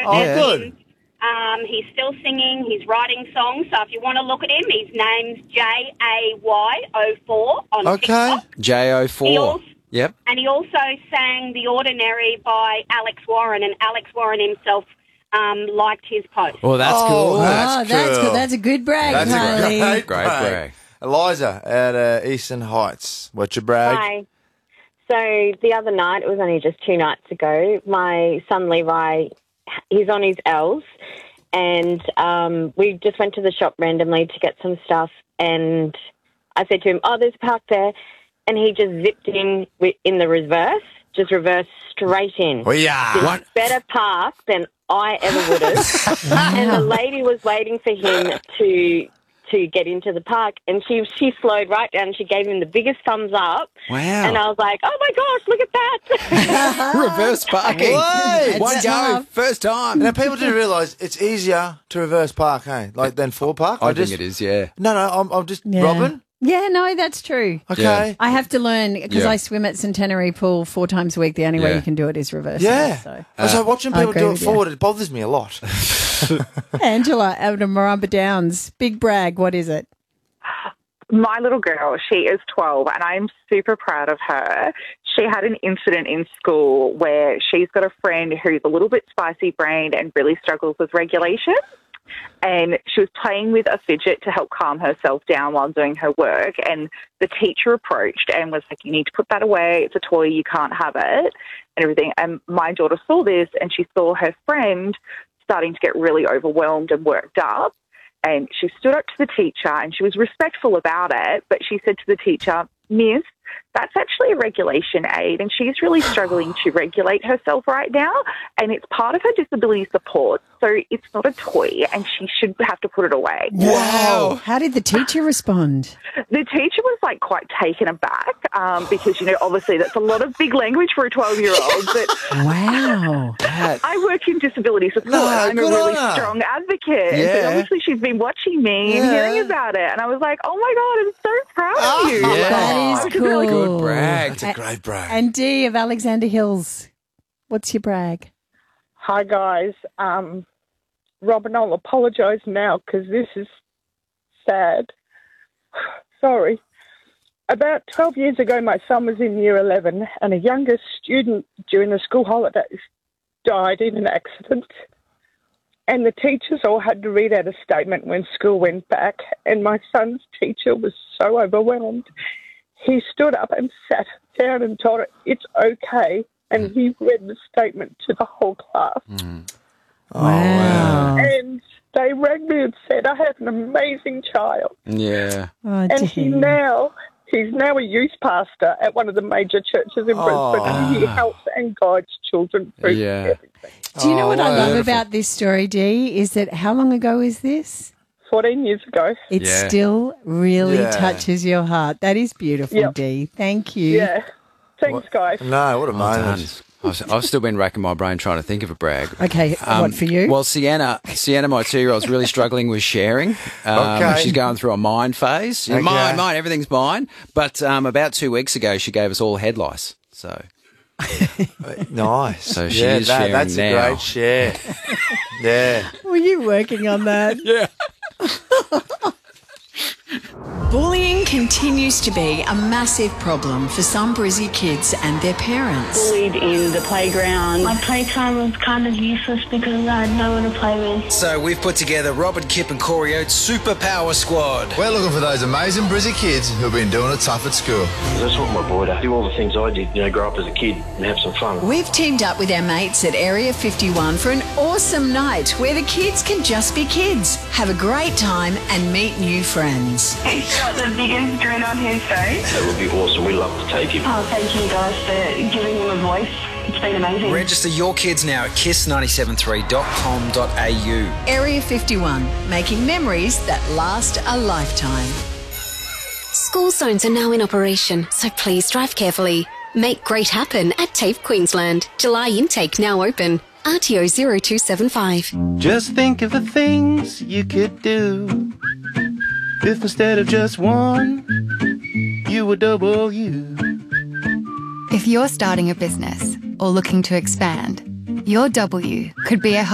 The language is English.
Good. He's still singing. He's writing songs. So if you want to look at him, his name's JAY04 on TikTok. JO4. Yep. And he also sang The Ordinary by Alex Warren, and Alex Warren himself liked his post. Well, that's cool. That's cool. That's a good brag, Harley. Great brag. Eliza at Eastern Heights. What's your brag? Hi. So the other night, it was only just 2 nights ago, my son Levi, he's on his L's, and we just went to the shop randomly to get some stuff, and I said to him, there's a park there, and he just zipped in the reverse, just reversed straight in. Well, yeah. Better park than I ever would have. And the lady was waiting for him to get into the park, and she slowed right down and she gave him the biggest thumbs up. Wow. And I was like, oh my gosh, look at that. Reverse parking. One go, first time. Now, people do realise it's easier to reverse park, hey? Than four park? I think it is, yeah. No, I'm just Robin. Yeah, no, that's true. Okay. Yeah. I have to learn because I swim at Centenary Pool 4 times a week. The only way you can do it is reverse. Yeah. So watching people do it forward, it bothers me a lot. Angela out of Maramba Downs. Big brag. What is it? My little girl, she is 12, and I'm super proud of her. She had an incident in school where she's got a friend who's a little bit spicy-brained and really struggles with regulation. And she was playing with a fidget to help calm herself down while doing her work. And the teacher approached and was like, you need to put that away. It's a toy. You can't have it and everything. And my daughter saw this, and she saw her friend starting to get really overwhelmed and worked up. And she stood up to the teacher, and she was respectful about it. But she said to the teacher, Miss, that's actually a regulation aid, and she's really struggling to regulate herself right now, and it's part of her disability support, so it's not a toy, and she should have to put it away. Wow. How did the teacher respond? The teacher was, quite taken aback because, obviously that's a lot of big language for a 12-year-old. But wow. I work in disability support. I'm a really strong advocate. Yeah. But obviously she's been watching me and hearing about it, and I was like, oh, my God, I'm so proud of you. Yeah. That is cool. Really Good brag. That's a great brag. And Dee of Alexander Hills, what's your brag? Hi, guys. Robin, I'll apologise now because this is sad. Sorry. About 12 years ago, my son was in year 11, and a younger student during the school holidays died in an accident. And the teachers all had to read out a statement when school went back, and my son's teacher was so overwhelmed. He stood up and sat down and told her it's okay, and he read the statement to the whole class. Oh, wow. And they rang me and said, I have an amazing child. Yeah. Oh, And he's now a youth pastor at one of the major churches in Brisbane, and he helps and guides children through everything. Do you know what I love about this story, Dee, is that how long ago is this? 14 years ago. It still really touches your heart. That is beautiful, Dee. Thank you. Yeah. Thanks, guys. No, what a moment. I've still been racking my brain trying to think of a brag. Okay, what for you? Well, Sienna, my 2-year-old, is really struggling with sharing. She's going through a mine phase. Okay. Mine, everything's mine. But about 2 weeks ago, she gave us all head lice. So nice. So she is sharing that's now. a great share. Yeah. Were you working on that? Yeah. Bullying continues to be a massive problem for some Brizzy kids and their parents. Bullied in the playground. My playtime was kind of useless because I had no one to play with. So we've put together Robert, Kip and Corey Oates' Superpower Squad. We're looking for those amazing Brizzy kids who've been doing it tough at school. That's what my boy does. Do all the things I did, grow up as a kid and have some fun. We've teamed up with our mates at Area 51 for an awesome night where the kids can just be kids, have a great time and meet new friends. He's got the biggest grin on his face. That would be awesome. We'd love to take him. Oh, thank you guys for giving him a voice. It's been amazing. Register your kids now at kiss973.com.au. Area 51, making memories that last a lifetime. School zones are now in operation, so please drive carefully. Make great happen at TAFE Queensland. July intake now open. RTO 0275. Just think of the things you could do if instead of just one, you were double you. If you're starting a business or looking to expand, your W could be a